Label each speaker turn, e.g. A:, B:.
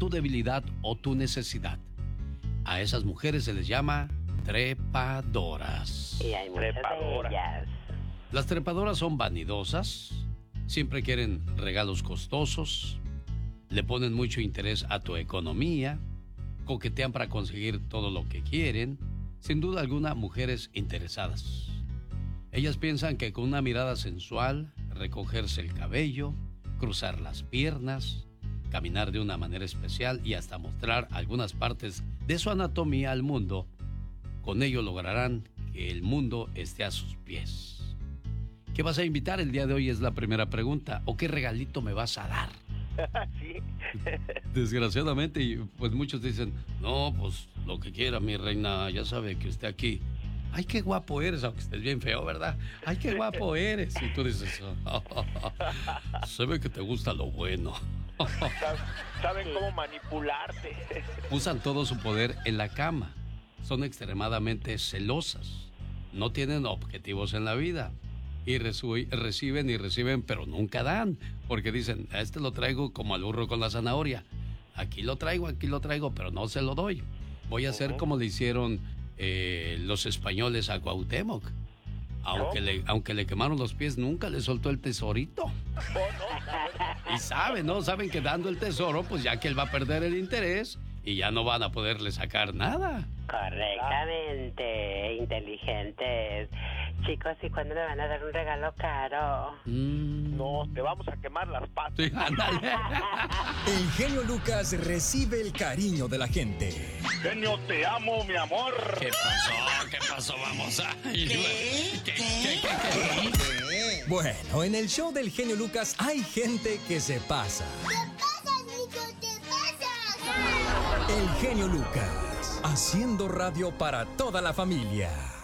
A: tu debilidad o tu necesidad. A esas mujeres se les llama trepadoras.
B: Y hay muchas de ellas.
A: Las trepadoras son vanidosas, siempre quieren regalos costosos, le ponen mucho interés a tu economía, coquetean para conseguir todo lo que quieren. Sin duda alguna, mujeres interesadas. Ellas piensan que con una mirada sensual, recogerse el cabello, cruzar las piernas, caminar de una manera especial y hasta mostrar algunas partes de su anatomía al mundo, con ello lograrán que el mundo esté a sus pies. ¿Qué vas a invitar el día de hoy? Es la primera pregunta. ¿O qué regalito me vas a dar?
C: Sí.
A: Desgraciadamente, pues muchos dicen, no, pues lo que quiera, mi reina, ya sabe que usted aquí. Ay, qué guapo eres, aunque estés bien feo, ¿verdad? Ay, qué guapo eres. Y tú dices, se ve que te gusta lo bueno.
C: Saben cómo manipularte.
A: Usan todo su poder en la cama. Son extremadamente celosas. No tienen objetivos en la vida. Y reciben y reciben, pero nunca dan. Porque dicen, a este lo traigo como al burro con la zanahoria. Aquí lo traigo, pero no se lo doy. Voy a hacer como le hicieron los españoles a Cuauhtémoc. Aunque le quemaron los pies, nunca le soltó el tesorito. Y saben, ¿no? Saben que dando el tesoro, pues ya que él va a perder el interés y ya no van a poderle sacar nada.
B: Correctamente, inteligentes. Chicos, ¿y cuándo me van a dar un regalo caro?
C: No, te vamos a quemar las patas.
A: Sí, ándale.
D: El genio Lucas recibe el cariño de la gente.
C: Genio, te amo, mi amor.
A: ¿Qué pasó? Vamos a... ¿Qué?
D: Bueno, en el show del genio Lucas hay gente que se pasa.
E: ¿Qué pasa, Nico? ¿Qué pasa?
D: El genio Lucas, haciendo radio para toda la familia.